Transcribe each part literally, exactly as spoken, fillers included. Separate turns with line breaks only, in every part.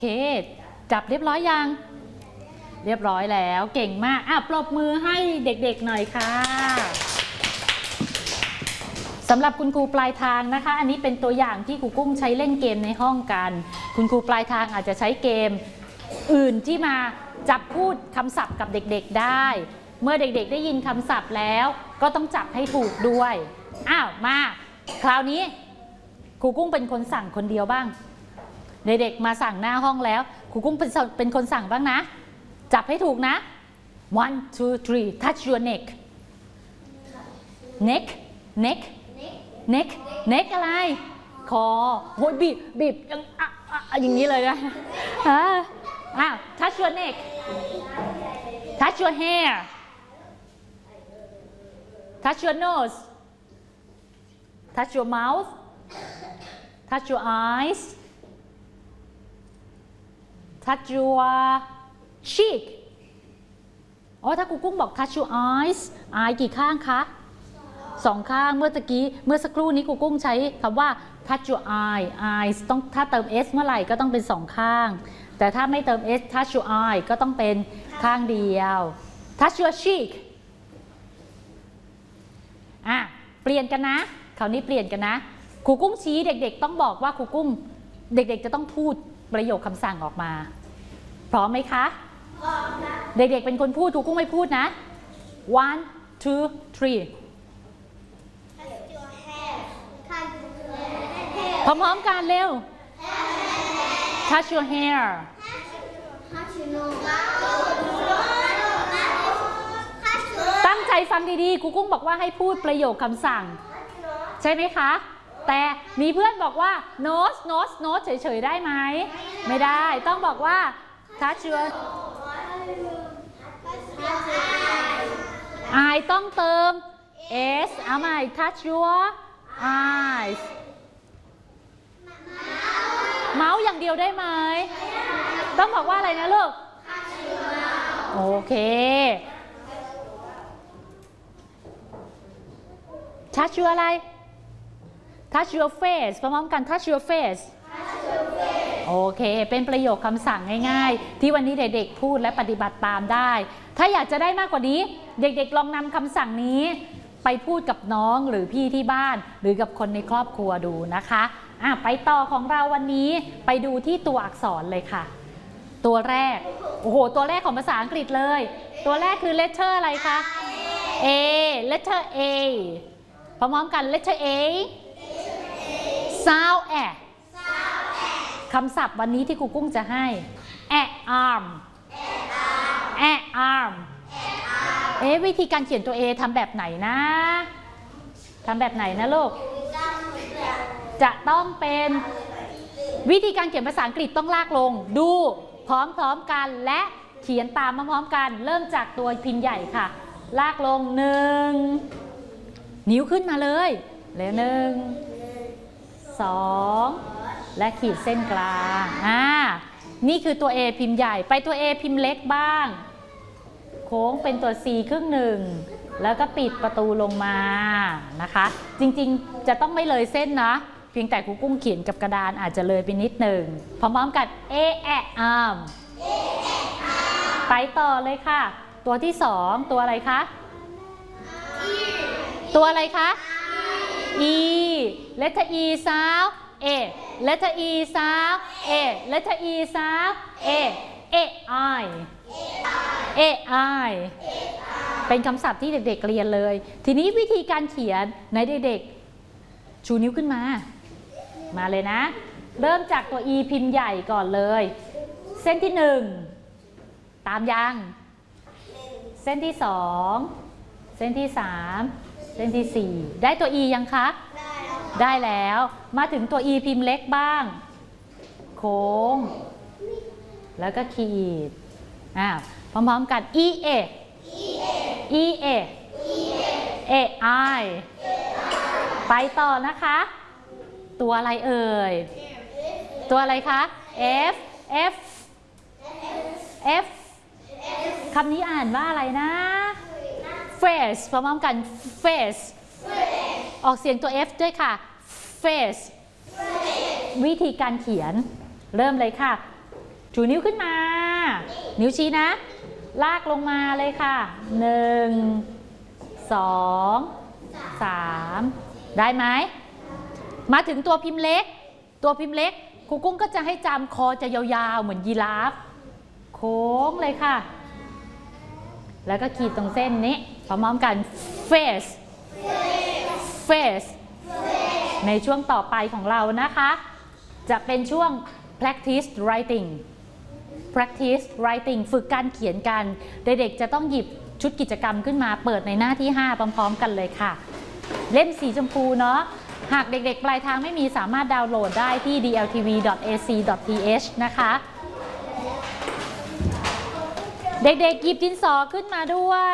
เคจับเรียบร้อยยังเรียบร้อยแล้วเก่งมากอ่ะปรบมือให้เด็กๆหน่อยค่ะสำหรับคุณครูปลายทางนะคะอันนี้เป็นตัวอย่างที่ครูกุ้งใช้เล่นเกมในห้องกันคุณครูปลายทางอาจจะใช้เกมอื่นที่มาจับพูดคำศัพท์กับเด็กๆได้เมื่อเด็กๆได้ยินคำศัพท์แล้วก็ต้องจับให้ถูกด้วยอ้าวมาคราวนี้ครูกุ้งเป็นคนสั่งคนเดียวบ้างเด็กๆมาสั่งหน้าห้องแล้วครูกุ้งเป็นเป็นคนสั่งบ้างนะจับให้ถูกนะ one two three touch your neck neck neck neck neck อะไรคอโหบีบบีบอย่างอ่ะอ่ะอย่างนี้เลยนะอ่ะอ้าว touch your neck touch your hair touch your nose touch your mouth touch your eyes touch your cheek อ๋อถ้าครูกุ้งบอก touch your eyes eye กี่ข้างคะสองข้างเมื่อตะกี้เมื่อสักครู่นี้ครูกุ้งใช้คำว่า touch your eye eyes ต้องถ้าเติม s เมื่อไหร่ก็ต้องเป็นสองข้างแต่ถ้าไม่เติม s touch your eye ก็ต้องเป็นข้างเดียว touch your cheek อ่ะเปลี่ยนกันนะคราวนี้เปลี่ยนกันนะครูกุ้งชี้เด็กๆต้องบอกว่าครูกุ้งเด็กๆจะต้องพูดประโยคคำสั่งออกมาพร้อมไหมคะพร้อมนะเด็กๆเป็นคนพูดครูกุ้งไม่พูดนะ one two three พร้อมๆกันเร็ว touch your hair ตั้งใจฟังดีๆครูกุ้งบอกว่าให้พูดประโยคคำสั่งใช่ไหมคะแต่มีเพื่อนบอกว่า nose nose nose เฉยๆได้ไหมไม่ได้ต้องบอกว่า touch your eye ต้องเติม s เอาใหม่ touch your eyes เมาส์อย่างเดียวได้ไหมต้องบอกว่าอะไรนะลูกโอเค touch your อะไร touch your face พร้อมๆกัน touch your face โอเคเป็นประโยคคำสั่งง่ายๆที่วันนี้เด็กๆพูดและปฏิบัติตามได้ถ้าอยากจะได้มากกว่านี้เด็กๆลองนำคำสั่งนี้ไปพูดกับน้องหรือพี่ที่บ้านหรือกับคนในครอบครัวดูนะคะอ่ะไปต่อของเราวันนี้ไปดูที่ตัวอักษรเลยค่ะตัวแรกโอ้โหตัวแรกของภาษาอังกฤษเลยตัวแรกคือ letter อะไรคะ A letter A พร้อมๆกัน letter A sound แอะคำศัพท์วันนี้ที่ครูกุ้งจะให้แอะ arm แอะ arm เอ๊ะวิธีการเขียนตัว A ทำแบบไหนนะทำแบบไหนนะลูกจะต้องเป็นวิธีการเขียนภาษาอังกฤษต้องลากลงดูพร้อมๆกันและเขียนตามพร้อมๆกันเริ่มจากตัวพิมพ์ใหญ่ค่ะลากลงหนึ่งนิ้วขึ้นมาเลยแล้วหนึ่งสองและขีดเส้นกลางอ่านี่คือตัว A พิมพ์ใหญ่ไปตัว A พิมพ์เล็กบ้างโค้งเป็นตัว C ครึ่งหนึ่งแล้วก็ปิดประตูลงมานะคะจริงๆจะต้องไม่เลยเส้นนะเพียงแต่ครูกุ้งเขียนกับกระดานอาจจะเลยไปนิดหนึ่งพร้อมๆกัน A at arm ไปต่อเลยค่ะตัวที่สองตัวอะไรคะตัวอะไรคะ E letter E sound A letter E sound A letter E sound A A I A I เป็นคำศัพท์ที่เด็กๆเรียนเลยทีนี้วิธีการเขียนในเด็กๆชูนิ้วขึ้นมามาเลยนะเริ่มจากตัว E พิมพ์ใหญ่ก่อนเลยเส้นที่หนึ่งตามยังเส้นที่สองเส้นที่สามเส้นที่สี่ได้ตัว E ยังคะได้แล้วมาถึงตัว E พิมพ์เล็กบ้างโค้งแล้วก็ขีดอ่าพร้อมๆกัน E A E A A I ไปต่อนะคะตัวอะไรเอ่ยตัวอะไรคะ F F F คำนี้อ่านว่าอะไรนะ face พร้อมๆกัน face ออกเสียงตัว F ด้วยค่ะ face วิธีการเขียนเริ่มเลยค่ะชูนิ้วขึ้นมานิ้วชี้นะลากลงมาเลยค่ะหนึ่งสองสามได้ไหมมาถึงตัวพิมพ์เล็กตัวพิมพ์เล็กครูกุ้งก็จะให้จำคอจะยาวๆเหมือนยีราฟโค้งเลยค่ะแล้วก็ขีดตรงเส้นนี้พร้อมๆกัน face face ในช่วงต่อไปของเรานะคะจะเป็นช่วง practice writing practice writing ฝึกการเขียนกันเด็กๆจะต้องหยิบชุดกิจกรรมขึ้นมาเปิดในหน้าที่ห้าพร้อมๆกันเลยค่ะเล่มสีชมพูเนาะหากเด็กๆปลายทางไม่มีสามารถดาวน์โหลดได้ที่ ดี แอล ที วี ดอท เอ ซี ดอท ที เอช นะคะเด็กๆหยิบดินสอขึ้นมาด้วย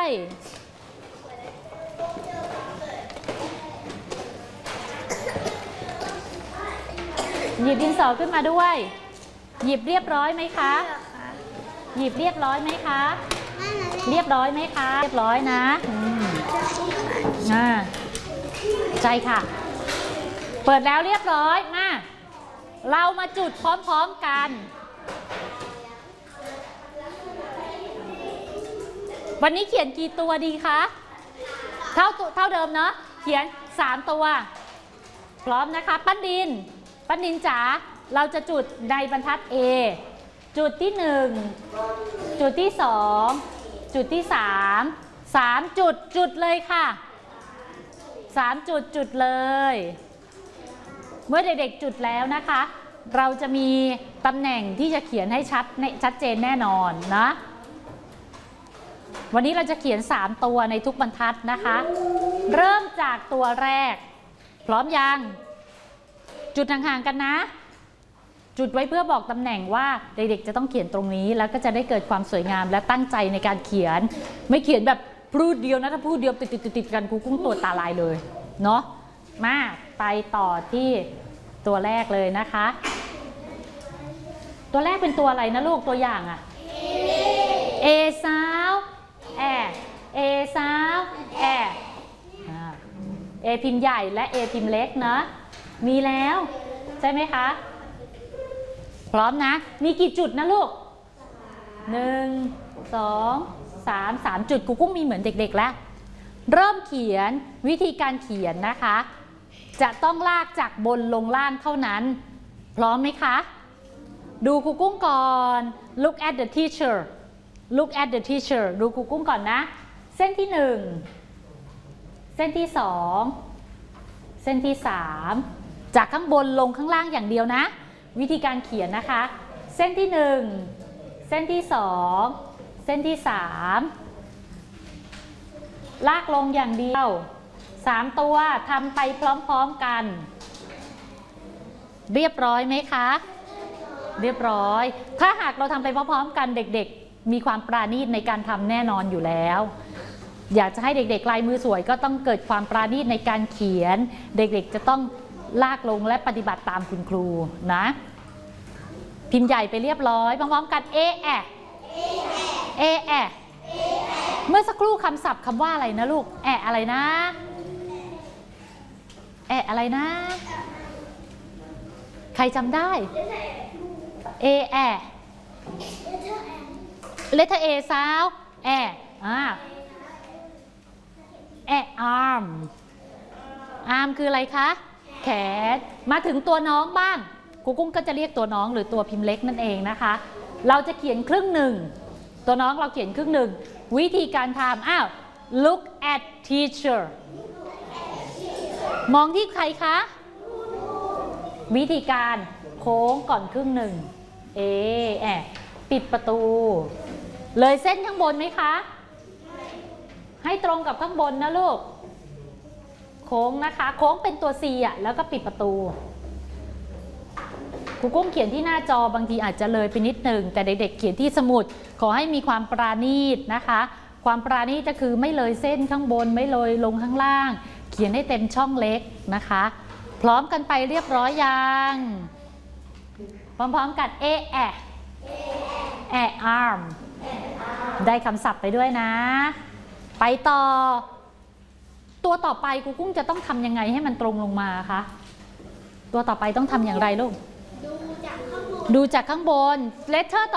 หยิบดินสอขึ้นมาด้วยหยิบเรียบร้อยไหมคะหยิบเรียบร้อยไหมคะเรียบร้อยไหมคะเรียบร้อยนะอ่าใช่ค่ะเปิดแล้วเรียบร้อยมาเรามาจุดพร้อมๆกันวันนี้เขียนกี่ตัวดีคะเท่าเท่าเดิมเนาะเขียนสามตัวพร้อมนะคะปั้นดินปั้นดินจ๋าเราจะจุดในบรรทัด A จุดที่หนึ่งจุดที่สองจุดที่สามสามจุดจุดเลยค่ะสามจุดจุดเลยเมื่อเด็กๆจุดแล้วนะคะเราจะมีตำแหน่งที่จะเขียนให้ชัดชัดเจนแน่นอนนะวันนี้เราจะเขียนสามตัวในทุกบรรทัดนะคะเริ่มจากตัวแรกพร้อมยังจุดห่างๆกันนะจุดไว้เพื่อบอกตำแหน่งว่าเด็กๆจะต้องเขียนตรงนี้แล้วก็จะได้เกิดความสวยงามและตั้งใจในการเขียนไม่เขียนแบบพูดเดียวนะถ้าพูดเดียวติดติดติดกันครูกุ้งตัวตาลายเลยเนาะมาไปต่อที่ตัวแรกเลยนะคะตัวแรกเป็นตัวอะไรนะลูกตัวอย่างอะ A sound A A sound A A พิมพ์ใหญ่และ A พิมพ์เล็กนะมีแล้วใช่ไหมคะพร้อมนะมีกี่จุดนะลูกหนึ่งสองสามสามจุดครูกุ้งมีเหมือนเด็กๆแล้วเริ่มเขียนวิธีการเขียนนะคะจะต้องลากจากบนลงล่างเท่านั้นพร้อมไหมคะดูครูกุ้งก่อน look at the teacher look at the teacher ดูครูกุ้งก่อนนะเส้นที่หนึ่งเส้นที่สองเส้นที่สามจากข้างบนลงข้างล่างอย่างเดียวนะวิธีการเขียนนะคะเส้นที่หนึ่งเส้นที่สองเส้นที่สามลากลงอย่างเดียวสามตัวทำไปพร้อมๆกันเรียบร้อยไหมคะเรียบร้อยถ้าหากเราทำไปพร้อมๆกันเด็กๆมีความปราณีตในการทำแน่นอนอยู่แล้วอยากจะให้เด็กๆลายมือสวยก็ต้องเกิดความปราณีตในการเขียนเด็กๆจะต้องลากลงและปฏิบัติตามคุณครูนะพิมพ์ใหญ่ไปเรียบร้อยพร้อมๆกันเอแอเอแอเมื่อสักครู่คำศัพท์คำว่าอะไรนะลูกแอะอะไรนะแอะอะไรนะใครจำได้เอแอเลเทอร์เอซาวแอะอ่าแอะอาร์มอาร์มคืออะไรคะแขนมาถึงตัวน้องบ้างครูกุ้งก็จะเรียกตัวน้องหรือตัวพิมพ์เล็กนั่นเองนะคะเราจะเขียนครึ่งหนึ่งตัวน้องเราเขียนครึ่งหนึ่งวิธีการทำอ้าว look at teacher มองที่ใครคะวิธีการโค้งก่อนครึ่งหนึ่งเอแอะปิดประตูเลยเส้นข้างบนไหมคะให้ตรงกับข้างบนนะลูกโค้งนะคะโค้งเป็นตัว C อ่ะแล้วก็ปิดประตูครูกุ้งเขียนที่หน้าจอบางทีอาจจะเลยไปนิดนึงแต่เด็กๆเขียนที่สมุดขอให้มีความปราณีตนะคะความปราณีตก็คือไม่เลยเส้นข้างบนไม่เลยลงข้างล่างเขียนให้เต็มช่องเล็กนะคะพร้อมกันไปเรียบร้อยยังพร้อมๆกันเอแอแออาร์มได้คำศัพท์ไปด้วยนะไปต่อตัวต่อไปครูกุ้งจะต้องทำยังไงให้มันตรงลงมาคะตัวต่อไปต้องทำอย่างไรลูกดูจากข้างบนดูจากข้างบน letter